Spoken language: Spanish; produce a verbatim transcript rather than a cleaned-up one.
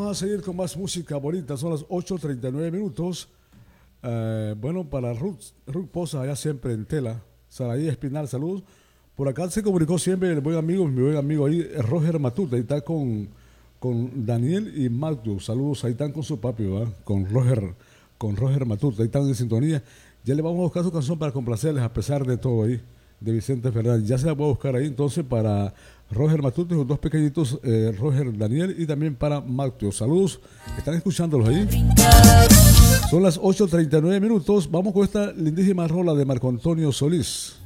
vamos a seguir con más música bonita. Son las ocho treinta y nueve minutos. Eh, bueno, para Ruth, Ruth Poza, allá siempre en Tela. Saraí Espinal, saludos. Por acá se comunicó siempre el buen amigo, mi buen amigo ahí, Roger Matute. Ahí está con, con Daniel y Magdu. Saludos, ahí están con su papi, ¿verdad? Con Roger, con Roger Matute. Ahí están en sintonía. Ya le vamos a buscar su canción para complacerles a pesar de todo ahí, de Vicente Fernández. Ya se la voy a buscar ahí entonces para Roger Matute, sus dos pequeñitos, eh, Roger Daniel y también para Magdu. Saludos, están escuchándolos ahí. Son las ocho treinta y nueve minutos. Vamos con esta lindísima rola de Marco Antonio Solís.